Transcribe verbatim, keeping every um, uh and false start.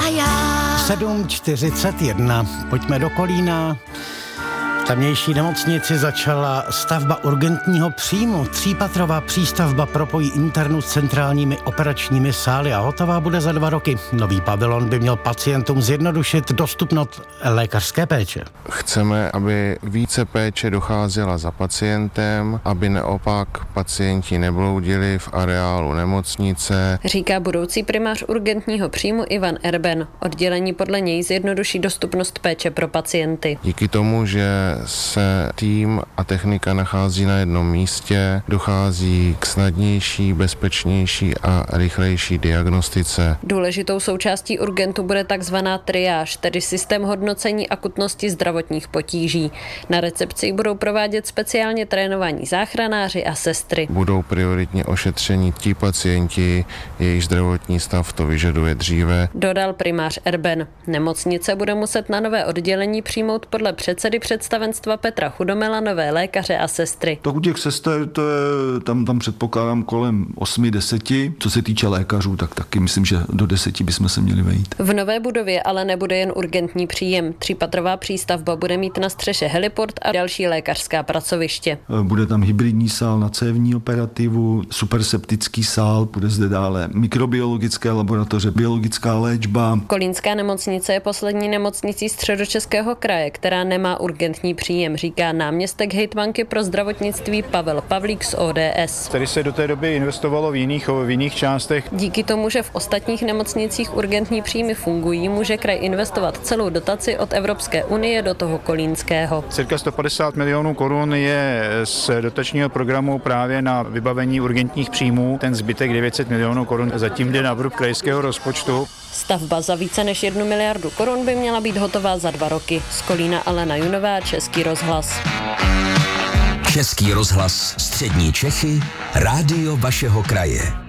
a já. sedm čtyřicet jedna. Pojďme do Kolína. V tamnější nemocnici začala stavba urgentního příjmu. Třípatrová přístavba propojí internu s centrálními operačními sály a hotová bude za dva roky. Nový pavilon by měl pacientům zjednodušit dostupnost lékařské péče. Chceme, aby více péče docházela za pacientem, aby naopak pacienti nebloudili v areálu nemocnice. Říká budoucí primář urgentního příjmu Ivan Erben. Oddělení podle něj zjednoduší dostupnost péče pro pacienty. Díky tomu, že se tým a technika nachází na jednom místě, dochází k snadnější, bezpečnější a rychlejší diagnostice. Důležitou součástí urgentu bude takzvaná triáž, tedy systém hodnocení akutnosti zdravotních potíží. Na recepci budou provádět speciálně trénovaní záchranáři a sestry. Budou prioritně ošetření ti pacienti, jejich zdravotní stav to vyžaduje dříve. Dodal primář Erben. Nemocnice bude muset na nové oddělení přijmout podle předsedy představenstva Petra Chudomela nové lékaře a sestry. Tak u těch sester to je, tam, tam předpokládám kolem osmi deseti. Co se týče lékařů, tak taky myslím, že do deseti bychom se měli vejít. V nové budově ale nebude jen urgentní příjem. Třípatrová přístavba bude mít na střeše heliport a další lékařská pracoviště. Bude tam hybridní sál na cévní operativu, superseptický sál, bude zde dále mikrobiologické laboratoře, biologická léčba. Kolínská nemocnice je poslední nemocnicí Středočeského kraje, která nemá urgentní příjem, říká náměstek hejtmanky pro zdravotnictví Pavel Pavlík z O D S. Tady se do té doby investovalo v jiných, v jiných částech. Díky tomu, že v ostatních nemocnicích urgentní příjmy fungují, může kraj investovat celou dotaci od Evropské unie do toho kolínského. Cirka sto padesát milionů korun je z dotačního programu právě na vybavení urgentních příjmů. Ten zbytek devět set milionů korun zatím jde na vrub krajského rozpočtu. Stavba za více než jednu miliardu korun by měla být hotová za dva roky. Z Kolína Alena Junová, Český rozhlas. Český rozhlas Střední Čechy, rádio vašeho kraje.